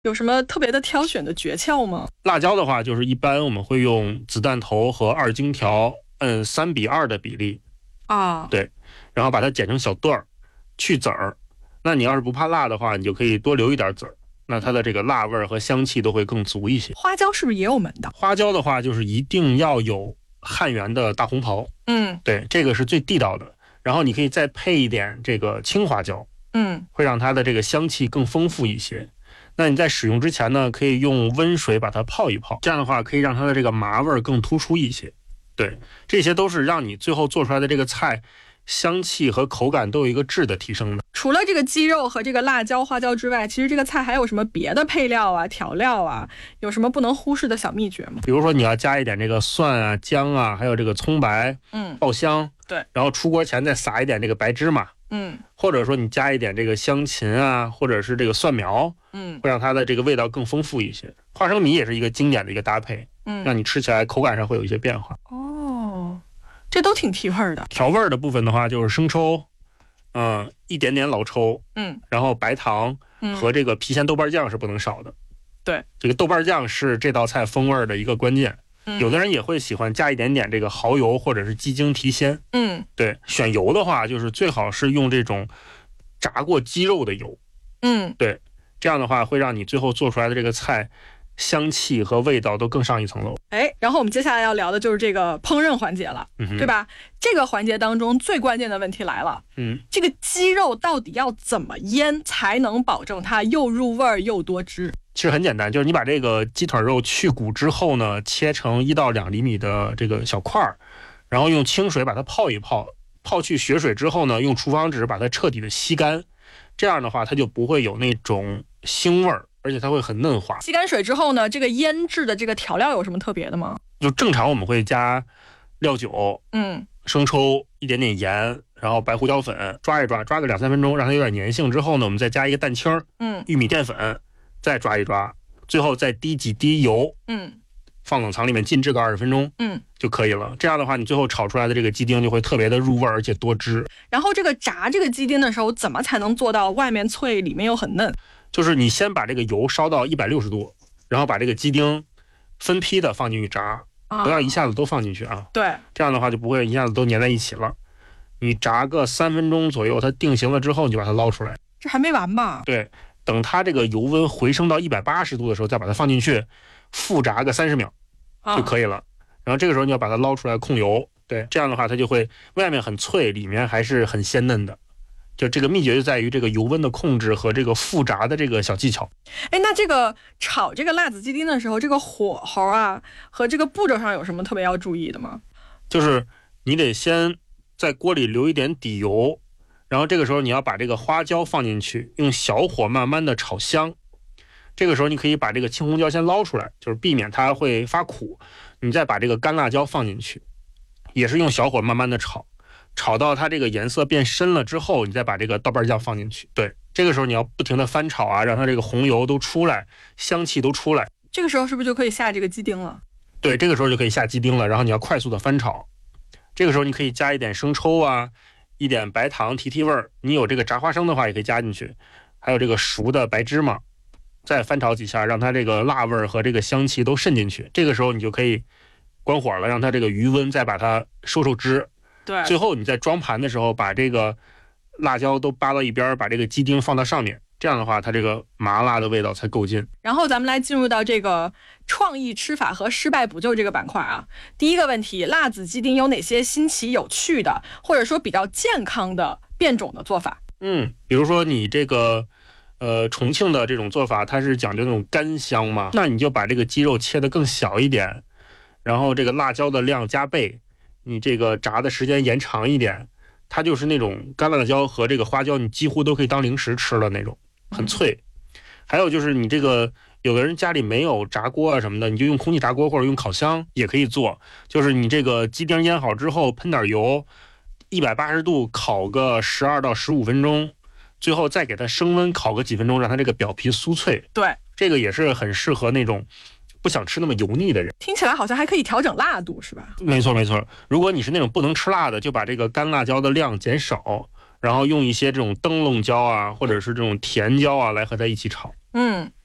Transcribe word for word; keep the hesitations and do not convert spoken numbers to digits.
有什么特别的挑选的诀窍吗？ 辣椒的话，就是一般我们会用子弹头和二荆条，按三比二的比例啊， 对，然后把它剪成小段儿，去籽儿。那你要是不怕辣的话，你就可以多留一点籽儿，那它的这个辣味和香气都会更足一些。 花椒是不是也有门道？ 花椒的话，就是一定要有汉源的大红袍， 嗯， 对，这个是最地道的。然后你可以再配一点这个青花椒， 嗯， 会让它的这个香气更丰富一些。那你在使用之前呢，可以用温水把它泡一泡，这样的话可以让它的这个麻味更突出一些。对，这些都是让你最后做出来的这个菜香气和口感都有一个质的提升的。 除了这个鸡肉和这个辣椒、花椒之外，其实这个菜还有什么别的配料啊、调料啊？有什么不能忽视的小秘诀吗？ 比如说你要加一点这个蒜啊、姜啊，还有这个葱白， 嗯， 爆香。 对， 然后出锅前再撒一点这个白芝麻， 嗯， 或者说你加一点这个香芹啊，或者是这个蒜苗， 嗯， 会让它的这个味道更丰富一些。花生米也是一个经典的一个搭配， 嗯， 让你吃起来口感上会有一些变化。 哦，这都挺提味儿的。 调味儿的部分的话，就是生抽，嗯，一点点老抽， 嗯， 然后白糖和这个郫县豆瓣酱是不能少的。 对， 这个豆瓣酱是这道菜风味的一个关键。 嗯， 有的人也会喜欢加一点点这个蚝油或者是鸡精提鲜。 嗯， 对，选油的话，就是最好是用这种炸过鸡肉的油。 嗯， 对，这样的话会让你最后做出来的这个菜香气和味道都更上一层楼。 哎，然后我们接下来要聊的就是这个烹饪环节了， 嗯、 对吧？这个环节当中最关键的问题来了， 嗯， 这个鸡肉到底要怎么腌才能保证它又入味儿又多汁？ 其实很简单，就是你把这个鸡腿肉去骨之后呢，切成一到两厘米的这个小块儿，然后用清水把它泡一泡，泡去血水之后呢，用厨房纸把它彻底的吸干，这样的话它就不会有那种腥味儿，而且它会很嫩滑。 吸干水之后呢，这个腌制的这个调料有什么特别的吗？ 就正常我们会加料酒， 嗯， 生抽，一点点盐，然后白胡椒粉，抓一抓，抓个两三分钟，让它有点粘性之后呢，我们再加一个蛋清， 嗯， 玉米淀粉，再抓一抓，最后再滴几滴油， 嗯， 放冷藏里面静置个二十分钟， 嗯， 就可以了。这样的话，你最后炒出来的这个鸡丁就会特别的入味，而且多汁。 然后这个炸这个鸡丁的时候，怎么才能做到外面脆，里面又很嫩？ 就是你先把这个油烧到一百六十度，然后把这个鸡丁分批的放进去炸，不要一下子都放进去啊。 对， 这样的话就不会一下子都粘在一起了。你炸个三分钟左右，它定型了之后，你就把它捞出来。 这还没完吧？ 对，等它这个油温回升到一百八十度的时候，再把它放进去，复炸个三十秒就可以了。啊、然后这个时候你要把它捞出来控油，对，这样的话它就会外面很脆，里面还是很鲜嫩的。就这个秘诀就在于这个油温的控制和这个复炸的这个小技巧。 哎，那这个炒这个辣子鸡丁的时候，这个火候啊和这个步骤上有什么特别要注意的吗？ 就是你得先在锅里留一点底油，然后这个时候你要把这个花椒放进去，用小火慢慢的炒香。这个时候你可以把这个青红椒先捞出来，就是避免它会发苦。你再把这个干辣椒放进去，也是用小火慢慢的炒。炒到它这个颜色变深了之后，你再把这个豆瓣酱放进去。对，这个时候你要不停的翻炒啊，让它这个红油都出来，香气都出来。 这个时候是不是就可以下这个鸡丁了？ 对，这个时候就可以下鸡丁了，然后你要快速的翻炒。这个时候你可以加一点生抽啊，一点白糖提提味儿。你有这个炸花生的话也可以加进去，还有这个熟的白芝麻，再翻炒几下，让它这个辣味和这个香气都渗进去。这个时候你就可以关火了，让它这个余温再把它收收汁。 对， 最后你在装盘的时候，把这个辣椒都扒到一边，把这个鸡丁放到上面，这样的话它这个麻辣的味道才够劲。 然后咱们来进入到这个创意吃法和失败补救这个板块啊。第一个问题，辣子鸡丁有哪些新奇有趣的，或者说比较健康的变种的做法？ 嗯，比如说你这个呃重庆的这种做法，它是讲究那种干香嘛，那你就把这个鸡肉切得更小一点，然后这个辣椒的量加倍，你这个炸的时间延长一点，它就是那种干辣椒和这个花椒，你几乎都可以当零食吃的那种，很脆。还有就是你这个有的人家里没有炸锅啊什么的，你就用空气炸锅或者用烤箱也可以做。就是你这个鸡丁腌好之后，喷点油，一百八十度烤个十二到十五分钟，最后再给它升温烤个几分钟，让它这个表皮酥脆。 对， 这个也是很适合那种不想吃那么油腻的人。 听起来好像还可以调整辣度，是吧？ 没错没错，如果你是那种不能吃辣的，就把这个干辣椒的量减少，然后用一些这种灯笼椒啊，或者是这种甜椒啊来和它一起炒。 嗯，